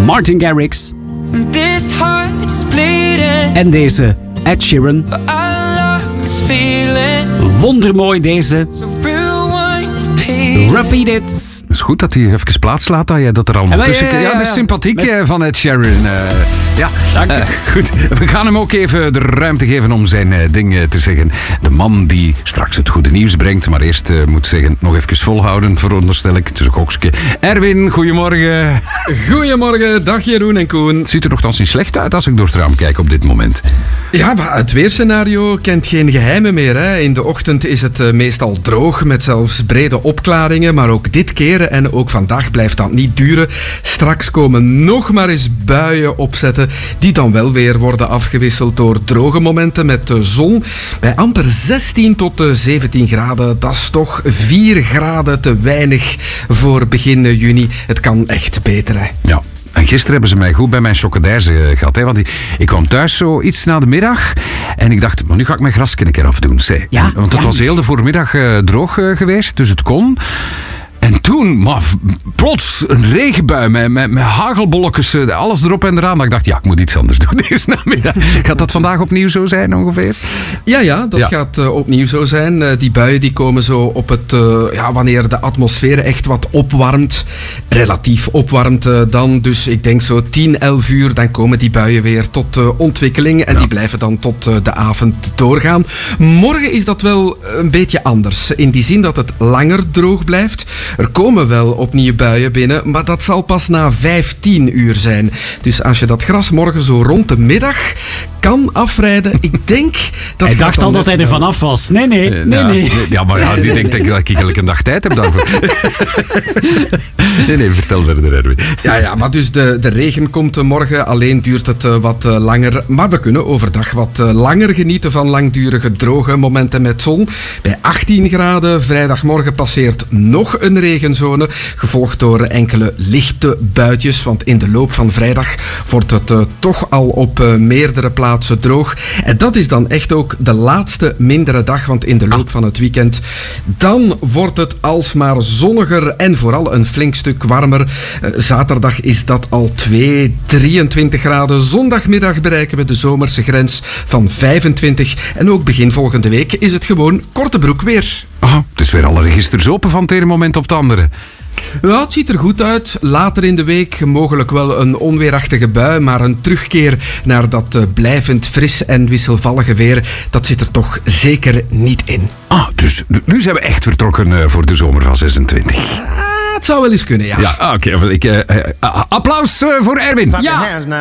Martin Garrix. This heart is bleeding. En deze Ed Sheeran. I love this feeling. Wondermooi deze. So rewind, repeat. Repeat it. Het is goed dat hij even plaats laat, dat er allemaal tussen... Ja, dat is sympathiek van Ed Sheeran. Dank je. Goed. We gaan hem ook even de ruimte geven om zijn ding te zeggen. De man die straks het goede nieuws brengt, maar eerst moet zeggen, nog even volhouden, veronderstel ik. Het is een gokske. Erwin, goedemorgen. Goedemorgen, dag Jeroen en Koen. Het ziet er nogthans niet slecht uit als ik door het raam kijk op dit moment. Ja, maar het weerscenario kent geen geheimen meer. Hè. In de ochtend is het meestal droog, met zelfs brede opklaringen. Maar ook dit keer en ook vandaag blijft dat niet duren. Straks komen nog maar eens buien opzetten, die dan wel weer worden afgewisseld door droge momenten met de zon. Bij amper 16 tot 17 graden, dat is toch 4 graden te weinig voor begin juni. Het kan echt beter, hè. Ja. En gisteren hebben ze mij goed bij mijn chocodijze gehad. Hè? Want ik kwam thuis zo iets na de middag. En ik dacht, maar nu ga ik mijn grasje een keer afdoen. Ja, want het was heel de voormiddag droog geweest, dus het kon. En toen, plots een regenbui met hagelbolletjes, alles erop en eraan. Dat ik dacht, ik moet iets anders doen deze namiddag. Gaat dat vandaag opnieuw zo zijn ongeveer? Ja, dat gaat opnieuw zo zijn. Die buien die komen zo op het, wanneer de atmosfeer echt wat opwarmt. Relatief opwarmt dan. Dus ik denk zo 10, 11 uur, dan komen die buien weer tot ontwikkeling. En die blijven dan tot de avond doorgaan. Morgen is dat wel een beetje anders. In die zin dat het langer droog blijft. Er komen wel opnieuw buien binnen, maar dat zal pas na 15 uur zijn. Dus als je dat gras morgen zo rond de middag kan afrijden, ik denk dat... Hij dacht al dat hij er vanaf was. Nee. Ja, maar die denkt dat ik elke dag tijd heb daarvoor. Nee, vertel verder, Erwin. Ja, maar dus de regen komt morgen, alleen duurt het wat langer. Maar we kunnen overdag wat langer genieten van langdurige droge momenten met zon. Bij 18 graden, vrijdagmorgen passeert nog een regenzone, gevolgd door enkele lichte buitjes, want in de loop van vrijdag wordt het toch al op meerdere plaatsen droog. En dat is dan echt ook de laatste mindere dag, want in de loop van het weekend dan wordt het alsmaar zonniger en vooral een flink stuk warmer. Zaterdag is dat al 23 graden. Zondagmiddag bereiken we de zomerse grens van 25 en ook begin volgende week is het gewoon korte broek weer. Het is weer alle registers open van het ene moment op het andere. Ja, het ziet er goed uit. Later in de week mogelijk wel een onweerachtige bui, maar een terugkeer naar dat blijvend fris en wisselvallige weer, dat zit er toch zeker niet in. Dus nu zijn we echt vertrokken voor de zomer van 26. Het zou wel eens kunnen, ja. Ja, oké. Applaus voor Erwin. Ja.